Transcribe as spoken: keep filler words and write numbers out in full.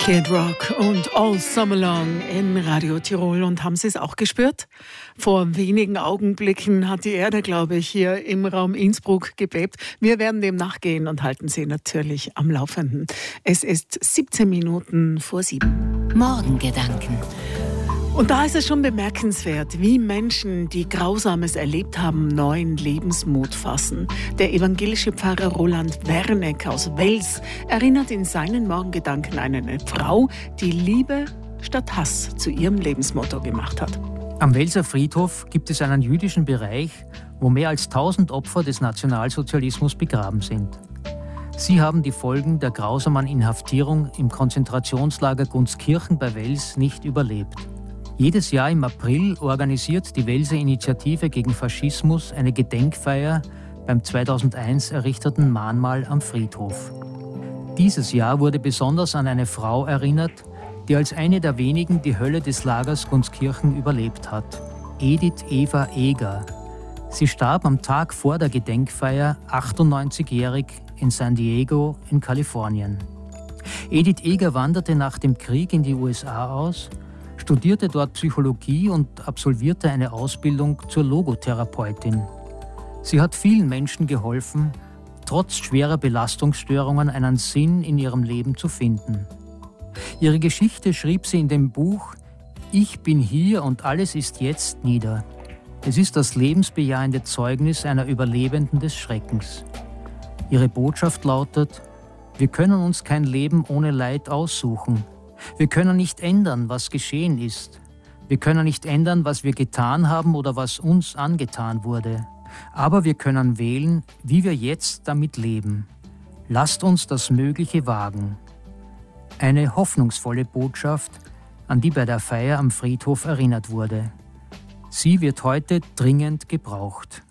Kid Rock und All Summer Long in Radio Tirol. Und haben Sie es auch gespürt? Vor wenigen Augenblicken hat die Erde, glaube ich, hier im Raum Innsbruck gebebt. Wir werden dem nachgehen und halten Sie natürlich am Laufenden. Es ist siebzehn Minuten vor sieben. Morgengedanken. Und da ist es schon bemerkenswert, wie Menschen, die Grausames erlebt haben, neuen Lebensmut fassen. Der evangelische Pfarrer Roland Werneck aus Wels erinnert in seinen Morgengedanken an eine Frau, die Liebe statt Hass zu ihrem Lebensmotto gemacht hat. Am Welser Friedhof gibt es einen jüdischen Bereich, wo mehr als tausend Opfer des Nationalsozialismus begraben sind. Sie haben die Folgen der grausamen Inhaftierung im Konzentrationslager Gunskirchen bei Wels nicht überlebt. Jedes Jahr im April organisiert die Welser Initiative gegen Faschismus eine Gedenkfeier beim zweitausendeins errichteten Mahnmal am Friedhof. Dieses Jahr wurde besonders an eine Frau erinnert, die als eine der wenigen die Hölle des Lagers Gunskirchen überlebt hat. Edith Eva Eger. Sie starb am Tag vor der Gedenkfeier, achtundneunzigjährig, in San Diego in Kalifornien. Edith Eger wanderte nach dem Krieg in die U S A aus, studierte dort Psychologie und absolvierte eine Ausbildung zur Logotherapeutin. Sie hat vielen Menschen geholfen, trotz schwerer Belastungsstörungen einen Sinn in ihrem Leben zu finden. Ihre Geschichte schrieb sie in dem Buch »Ich bin hier und alles ist jetzt« nieder. Es ist das lebensbejahende Zeugnis einer Überlebenden des Schreckens. Ihre Botschaft lautet: Wir können uns kein Leben ohne Leid aussuchen. Wir können nicht ändern, was geschehen ist. Wir können nicht ändern, was wir getan haben oder was uns angetan wurde. Aber wir können wählen, wie wir jetzt damit leben. Lasst uns das Mögliche wagen. Eine hoffnungsvolle Botschaft, an die bei der Feier am Friedhof erinnert wurde. Sie wird heute dringend gebraucht.